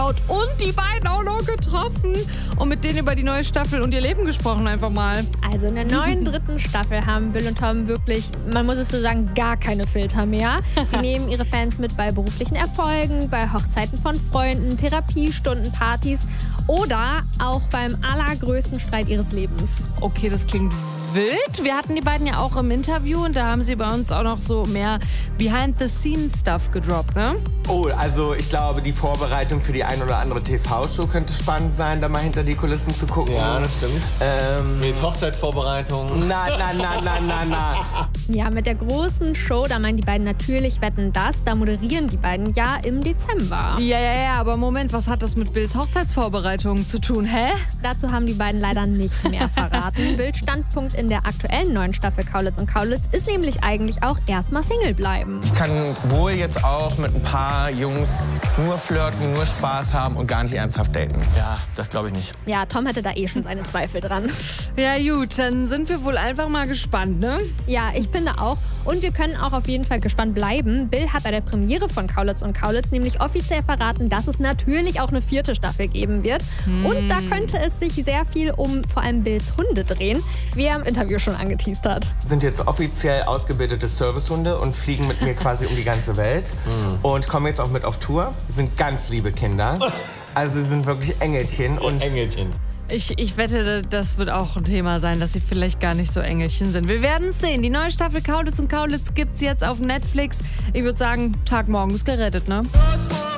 geschaut und die beiden auch noch getroffen und mit denen über die neue Staffel und ihr Leben gesprochen einfach mal. Also in der neuen 3. Staffel haben Bill und Tom wirklich, man muss es so sagen, gar keine Filter mehr. Die nehmen ihre Fans mit bei beruflichen Erfolgen, bei Hochzeiten von Freunden, Therapiestunden, Partys oder auch beim allergrößten Streit ihres Lebens. Okay, das klingt wild. Wir hatten die beiden ja auch im Interview und da haben sie bei uns auch noch so mehr Behind-the-Scenes-Stuff gedroppt, ne? Oh, also ich glaube, die Vorbereitung für die ein oder andere TV-Show könnte spannend sein, da mal hinter die Kulissen zu gucken. Ja, das stimmt. Mit Hochzeitsvorbereitung. Na. Ja, mit der großen Show, da meinen die beiden natürlich Wetten, dass. Da moderieren die beiden ja im Dezember. Ja, aber Moment, was hat das mit Bills Hochzeitsvorbereitung zu tun, hä? Dazu haben die beiden leider nicht mehr verraten. Bills Standpunkt in der aktuellen neuen Staffel Kaulitz und Kaulitz ist nämlich eigentlich auch erstmal Single bleiben. Ich kann wohl jetzt auch mit ein paar Jungs nur flirten, nur Spaß haben und gar nicht ernsthaft daten. Ja, das glaube ich nicht. Ja, Tom hätte da eh schon seine Zweifel dran. Ja gut, dann sind wir wohl einfach mal gespannt, ne? Ja, ich finde auch. Und wir können auch auf jeden Fall gespannt bleiben. Bill hat bei der Premiere von Kaulitz und Kaulitz nämlich offiziell verraten, dass es natürlich auch eine 4. Staffel geben wird. Und da könnte es sich sehr viel um vor allem Bills Hunde drehen, wie er im Interview schon angeteased hat. Sind jetzt offiziell ausgebildete Servicehunde und fliegen mit mir quasi um die ganze Welt und kommen jetzt auch mit auf Tour. Sind ganz liebe Kinder. Also sie sind wirklich Engelchen. Engelchen. Ich wette, das wird auch ein Thema sein, dass sie vielleicht gar nicht so Engelchen sind. Wir werden es sehen. Die neue Staffel Kaulitz und Kaulitz gibt's jetzt auf Netflix. Ich würde sagen, Tag morgen ist gerettet, ne?